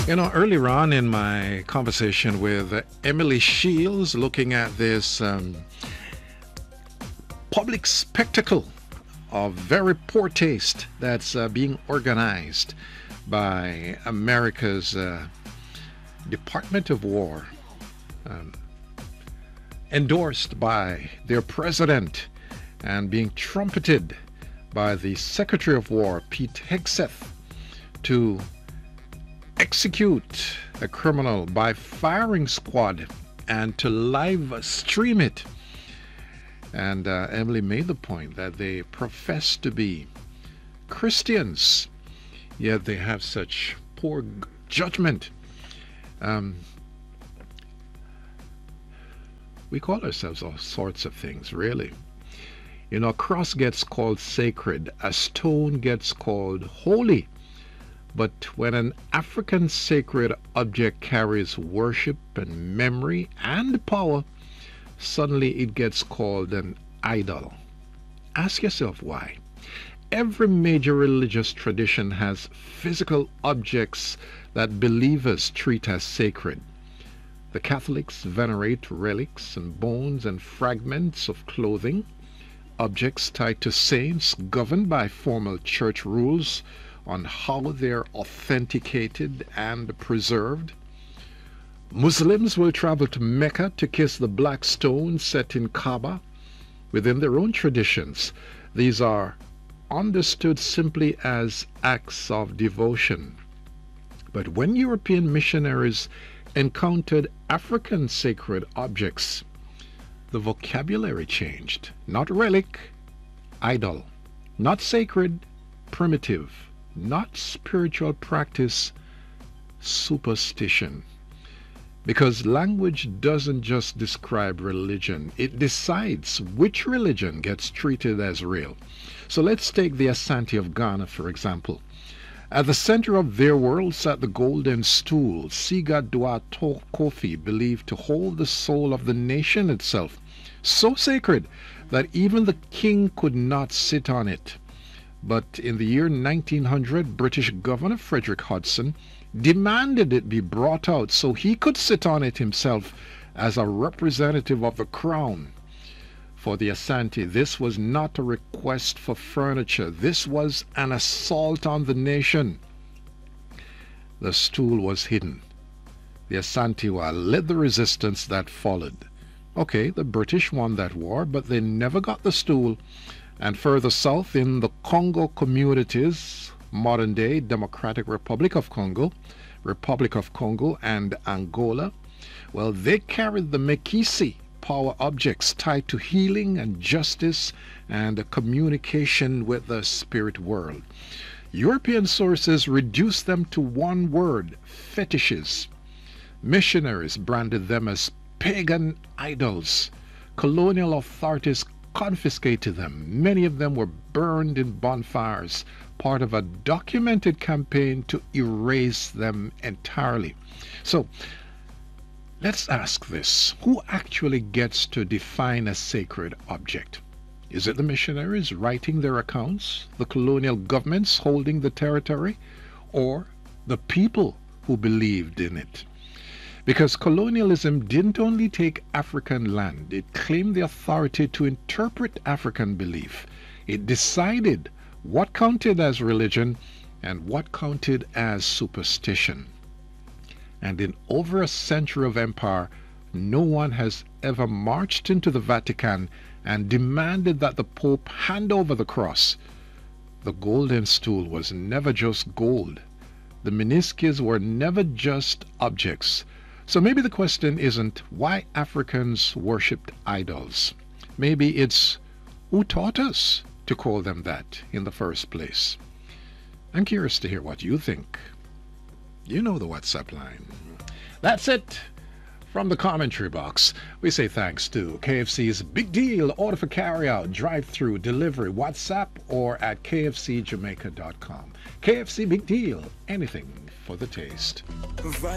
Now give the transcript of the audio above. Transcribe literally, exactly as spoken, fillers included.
You know, earlier on in my conversation with uh, Emily Shields, looking at this um, public spectacle of very poor taste that's uh, being organized by America's uh, Department of War, um, endorsed by their president and being trumpeted by the Secretary of War, Pete Hegseth, to execute a criminal by firing squad and to live stream it. And uh, Emily made the point that they profess to be Christians, yet they have such poor g- judgment. Um, we call ourselves all sorts of things, really. You know, a cross gets called sacred, a stone gets called holy. But when an African sacred object carries worship and memory and power, suddenly it gets called an idol. Ask yourself why. Every major religious tradition has physical objects that believers treat as sacred. The Catholics venerate relics and bones and fragments of clothing, objects tied to saints governed by formal church rules on how they're authenticated and preserved. Muslims will travel to Mecca to kiss the black stone set in Kaaba. Within their own traditions, these are understood simply as acts of devotion. But when European missionaries encountered African sacred objects, the vocabulary changed. Not relic, idol. Not sacred, primitive. Not spiritual practice, superstition. Because language doesn't just describe religion, it decides which religion gets treated as real. So let's take the Asante of Ghana, for example. At the center of their world sat the golden stool, Siga Dua Kofi, believed to hold the soul of the nation itself, so sacred that even the king could not sit on it. But in the year nineteen hundred, British Governor Frederick Hodgson demanded it be brought out so he could sit on it himself as a representative of the crown. For the Asante, this was not a request for furniture. This was an assault on the nation. The stool was hidden. The Asantewa led the resistance that followed. Okay, the British won that war, but they never got the stool. And further south in the Congo communities, modern-day Democratic Republic of Congo, Republic of Congo, and Angola, well, they carried the Mekisi power objects tied to healing and justice and communication with the spirit world. European sources reduced them to one word: fetishes. Missionaries branded them as pagan idols. Colonial authorities confiscated them. Many of them were burned in bonfires, part of a documented campaign to erase them entirely. So, let's ask this. Who actually gets to define a sacred object? Is it the missionaries writing their accounts, the colonial governments holding the territory, or the people who believed in it? Because colonialism didn't only take African land, it claimed the authority to interpret African belief. It decided what counted as religion and what counted as superstition. And in over a century of empire, no one has ever marched into the Vatican and demanded that the Pope hand over the cross. The golden stool was never just gold. The meniscus were never just objects. So maybe the question isn't why Africans worshipped idols. Maybe it's who taught us to call them that in the first place. I'm curious to hear what you think. You know the WhatsApp line. That's it from the commentary box. We say thanks to K F C's Big Deal, order for carryout, drive-through, delivery, WhatsApp, or at k f c jamaica dot com. K F C Big Deal, anything for the taste.